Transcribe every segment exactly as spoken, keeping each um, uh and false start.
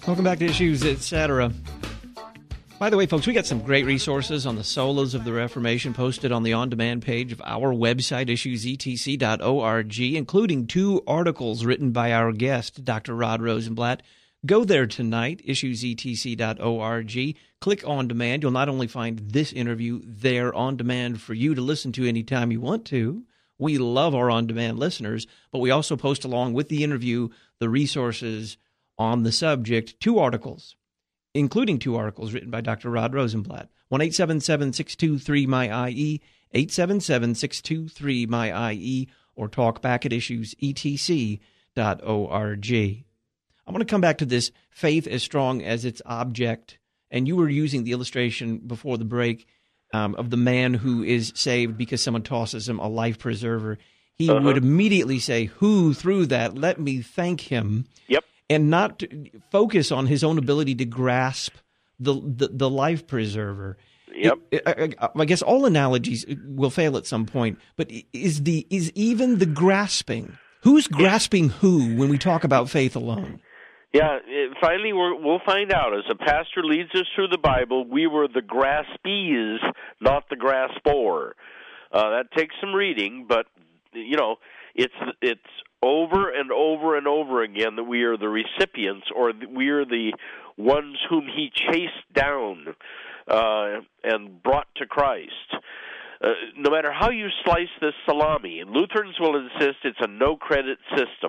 Welcome back to Issues, et cetera. By the way, folks, we got some great resources on the solas of the Reformation posted on the on-demand page of our website, issues e t c dot org, including two articles written by our guest, Doctor Rod Rosenblatt. Go there tonight, issues e t c dot org. Click on demand. You'll not only find this interview there on demand for you to listen to anytime you want to. We love our on-demand listeners, but we also post along with the interview the resources on the subject, two articles, including two articles written by Doctor Rod Rosenblatt. one eight seven seven, six two three, M Y I E, eight seven seven, six two three, M Y I E, or talk back at issues e t c dot org. I want to come back to this faith as strong as its object, and you were using the illustration before the break um, of the man who is saved because someone tosses him a life preserver. He uh-huh. would immediately say, who threw that? Let me thank him. Yep. And not focus on his own ability to grasp the the, the life preserver. Yep. It, I, I guess all analogies will fail at some point, but is the is even the grasping? Who's grasping who when we talk about faith alone? Yeah, it, finally we're, we'll find out. As a pastor leads us through the Bible, we were the graspees, not the graspor. Uh, that takes some reading, but you know, it's it's. over and over and over again that we are the recipients, or we are the ones whom he chased down uh, and brought to Christ. Uh, no matter how you slice this salami, and Lutherans will insist it's a no-credit system.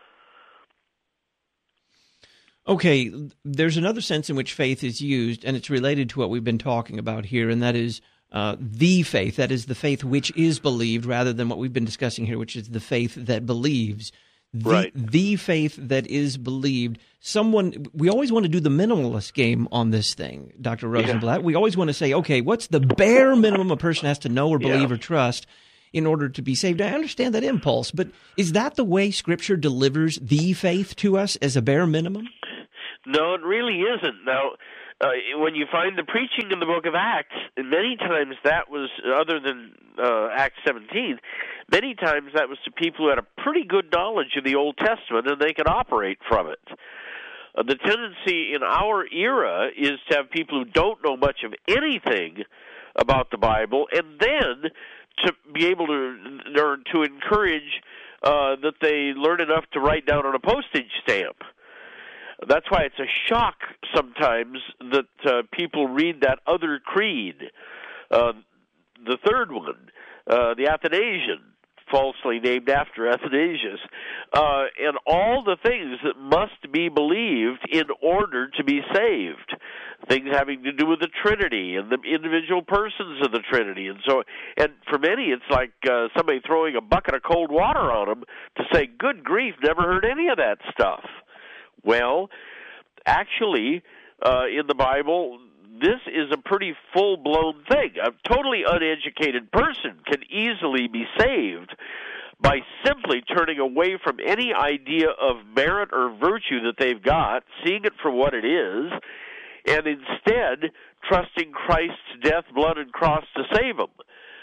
Okay, there's another sense in which faith is used, and it's related to what we've been talking about here, and that is Uh, the faith, that is the faith which is believed, rather than what we've been discussing here, which is the faith that believes. The, right. the faith that is believed. Someone, we always want to do the minimalist game on this thing, Doctor Rosenblatt. Yeah. We always want to say, okay, what's the bare minimum a person has to know or believe yeah. or trust in order to be saved? I understand that impulse, but is that the way Scripture delivers the faith to us as a bare minimum? No, it really isn't. Now, Uh, when you find the preaching in the book of Acts, many times that was, other than uh, Acts seventeen, many times that was to people who had a pretty good knowledge of the Old Testament and they could operate from it. Uh, the tendency in our era is to have people who don't know much of anything about the Bible, and then to be able to, or to encourage uh, that they learn enough to write down on a postage stamp. That's why it's a shock sometimes that uh, people read that other creed, uh, the third one, uh, the Athanasian, falsely named after Athanasius, uh, and all the things that must be believed in order to be saved, things having to do with the Trinity and the individual persons of the Trinity. And so, and for many, it's like uh, somebody throwing a bucket of cold water on them to say, good grief, never heard any of that stuff. Well, actually, uh, in the Bible, this is a pretty full-blown thing. A totally uneducated person can easily be saved by simply turning away from any idea of merit or virtue that they've got, seeing it for what it is, and instead trusting Christ's death, blood, and cross to save them.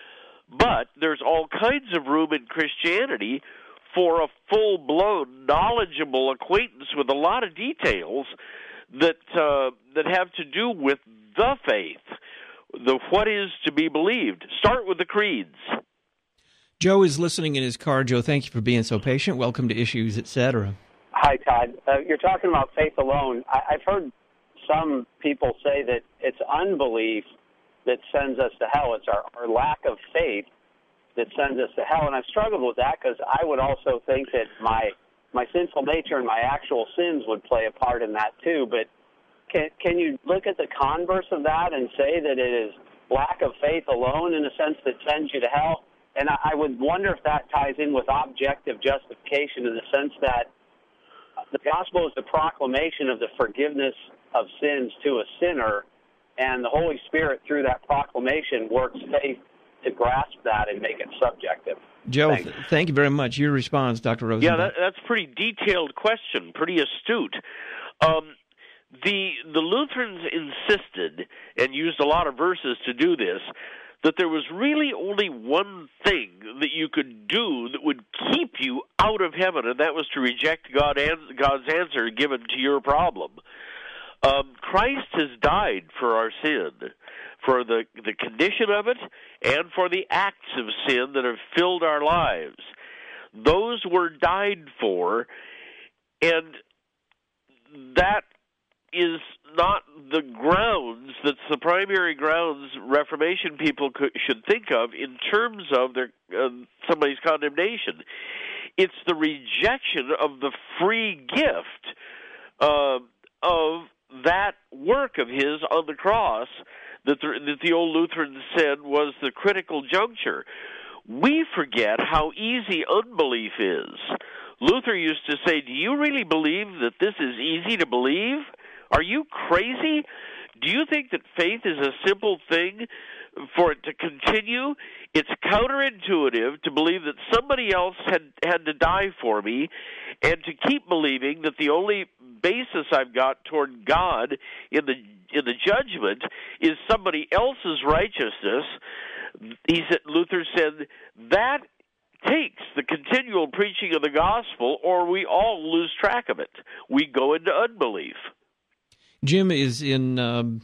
But there's all kinds of room in Christianity for a full-blown, knowledgeable acquaintance with a lot of details that uh, that have to do with the faith, the what is to be believed. Start with the creeds. Joe is listening in his car. Joe, thank you for being so patient. Welcome to Issues, et cetera. Hi, Todd. Uh, you're talking about faith alone. I- I've heard some people say that it's unbelief that sends us to hell. It's our, our lack of faith that sends us to hell. And I've struggled with that because I would also think that my my sinful nature and my actual sins would play a part in that too. But can can you look at the converse of that and say that it is lack of faith alone in a sense that sends you to hell? And I, I would wonder if that ties in with objective justification in the sense that the gospel is the proclamation of the forgiveness of sins to a sinner, and the Holy Spirit through that proclamation works faith to grasp that and make it subjective. Joe, th- thank you very much. Your response, Doctor Rosenblatt. Yeah, that, that's a pretty detailed question, pretty astute. Um, the the Lutherans insisted, and used a lot of verses to do this, that there was really only one thing that you could do that would keep you out of heaven, and that was to reject God and God's answer given to your problem. Um, Christ has died for our sin, for the, the condition of it, and for the acts of sin that have filled our lives. Those were died for, and that is not the grounds, that's the primary grounds Reformation people could, should think of in terms of their uh, somebody's condemnation. It's the rejection of the free gift uh, of that work of his on the cross that the, that the old Lutherans said was the critical juncture. We forget how easy unbelief is. Luther used to say, do you really believe that this is easy to believe? Are you crazy? Do you think that faith is a simple thing for it to continue? It's counterintuitive to believe that somebody else had, had to die for me, and to keep believing that the only basis I've got toward God in the in the judgment is somebody else's righteousness. He said, Luther said, that takes the continual preaching of the gospel, or we all lose track of it. We go into unbelief. Jim is in um,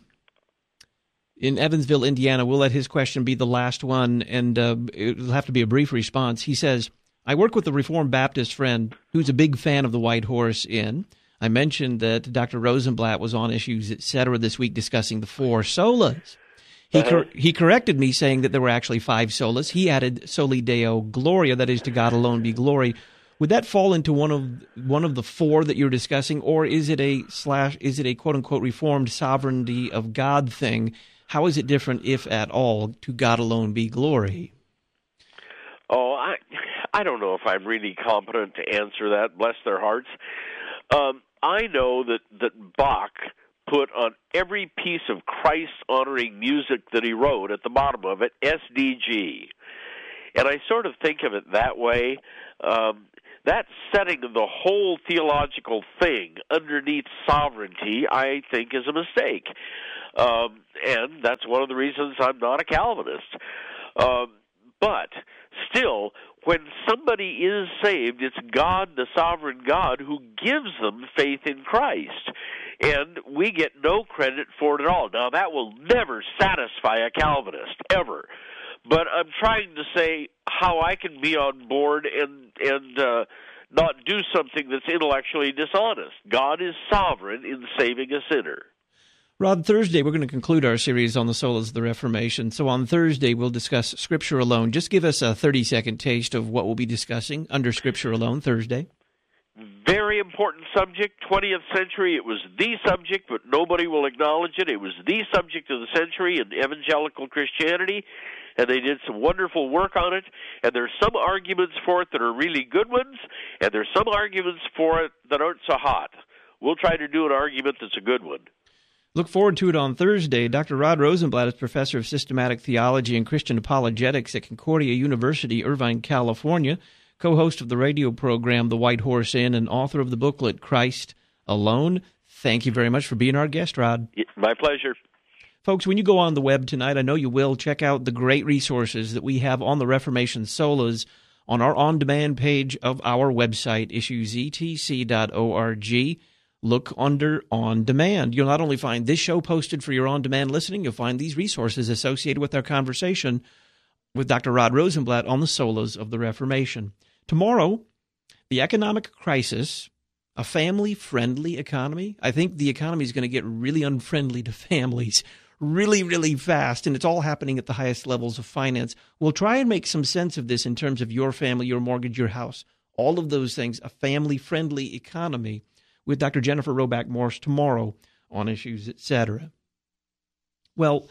in Evansville, Indiana. We'll let his question be the last one, and uh, it'll have to be a brief response. He says, I work with a Reformed Baptist friend who's a big fan of the White Horse Inn. I mentioned that Doctor Rosenblatt was on Issues, et cetera, this week discussing the four solas. He uh-huh. cor- he corrected me, saying that there were actually five solas. He added Soli Deo Gloria, that is, to God alone be glory. Would that fall into one of one of the four that you're discussing, or is it a slash? Is it a quote unquote Reformed sovereignty of God thing? How is it different, if at all, to God alone be glory? Oh, I I don't know if I'm really competent to answer that. Bless their hearts. Um, I know that that Bach put on every piece of Christ-honoring music that he wrote at the bottom of it S D G, and I sort of think of it that way. Um, That setting of the whole theological thing underneath sovereignty, I think, is a mistake. Um, and that's one of the reasons I'm not a Calvinist. Um, but still, when somebody is saved, it's God, the sovereign God, who gives them faith in Christ. And we get no credit for it at all. Now, that will never satisfy a Calvinist, ever. But I'm trying to say how I can be on board and and uh, not do something that's intellectually dishonest. God is sovereign in saving a sinner. Rod, Thursday we're going to conclude our series on the solas of the Reformation. So on Thursday we'll discuss Scripture alone. Just give us a thirty-second taste of what we'll be discussing under Scripture alone Thursday. Very important subject. twentieth century, it was the subject, but nobody will acknowledge it. It was the subject of the century in evangelical Christianity, and they did some wonderful work on it. And there's some arguments for it that are really good ones, and there's some arguments for it that aren't so hot. We'll try to do an argument that's a good one. Look forward to it on Thursday. Doctor Rod Rosenblatt is professor of systematic theology and Christian apologetics at Concordia University, Irvine, California, co-host of the radio program The White Horse Inn, and author of the booklet Christ Alone. Thank you very much for being our guest, Rod. My pleasure. Folks, when you go on the web tonight, I know you will, check out the great resources that we have on the Reformation solas on our on-demand page of our website, issues e t c dot org. Look under On Demand. You'll not only find this show posted for your on-demand listening, you'll find these resources associated with our conversation with Doctor Rod Rosenblatt on the solas of the Reformation. Tomorrow, the economic crisis, a family-friendly economy. I think the economy is going to get really unfriendly to families really, really fast, and it's all happening at the highest levels of finance. We'll try and make some sense of this in terms of your family, your mortgage, your house, all of those things, a family-friendly economy, with Doctor Jennifer Roback Morse tomorrow on Issues, et cetera. Well,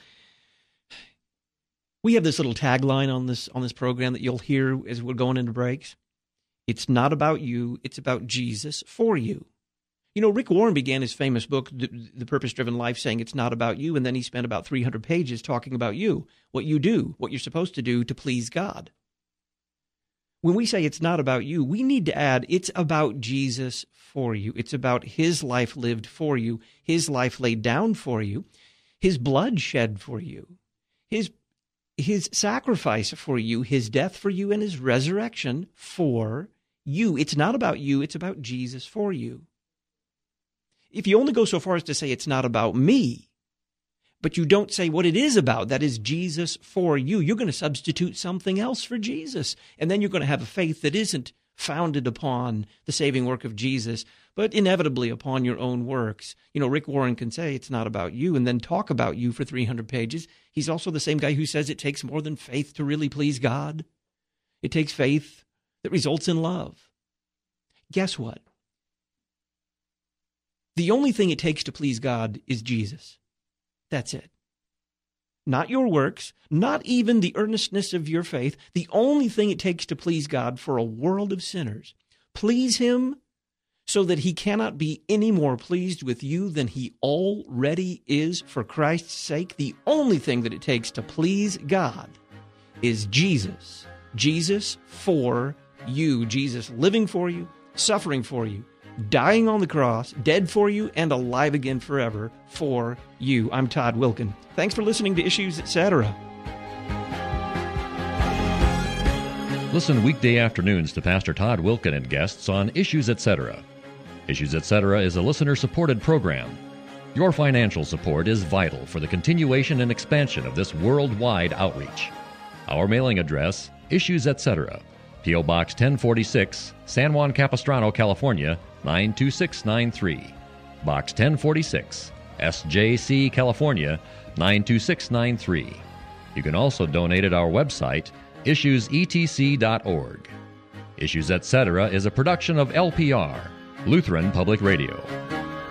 we have this little tagline on this on this program that you'll hear as we're going into breaks. It's not about you, it's about Jesus for you. You know, Rick Warren began his famous book, The, the Purpose-Driven Life, saying it's not about you, and then he spent about three hundred pages talking about you, what you do, what you're supposed to do to please God. When we say it's not about you, we need to add it's about Jesus for you. It's about his life lived for you, his life laid down for you, his blood shed for you, his his sacrifice for you, his death for you, and his resurrection for you. It's not about you, it's about Jesus for you. if you only go so far as to say it's not about me, but you don't say what it is about, that is Jesus for you, you're going to substitute something else for Jesus. And then you're going to have a faith that isn't founded upon the saving work of Jesus, but inevitably upon your own works. You know, Rick Warren can say it's not about you and then talk about you for three hundred pages. He's also the same guy who says it takes more than faith to really please God. It takes faith that results in love. Guess what? The only thing it takes to please God is Jesus. That's it. Not your works, not even the earnestness of your faith. The only thing it takes to please God for a world of sinners. Please Him so that He cannot be any more pleased with you than He already is for Christ's sake. The only thing that it takes to please God is Jesus. Jesus for you. Jesus living for you, suffering for you, dying on the cross, dead for you, and alive again forever for you. I'm Todd Wilken. Thanks for listening to Issues, et cetera. Listen weekday afternoons to Pastor Todd Wilken and guests on Issues, et cetera. Issues, et cetera is a listener-supported program. Your financial support is vital for the continuation and expansion of this worldwide outreach. Our mailing address, Issues, et cetera. P O. Box ten forty-six, San Juan Capistrano, California, nine two six nine three. Box ten forty-six, S J C, California, nine two six nine three. You can also donate at our website, issues e t c dot org. Issues, et cetera is a production of L P R, Lutheran Public Radio.